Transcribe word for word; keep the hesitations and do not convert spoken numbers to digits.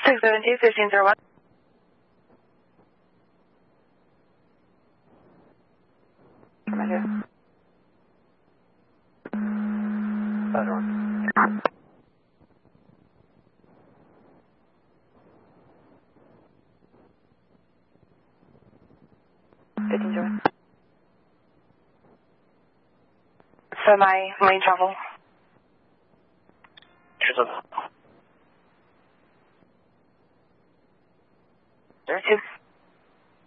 six seven two, fifteen zero one. Roger. Roger one. fifteen zero one. So my main travel. Cheers.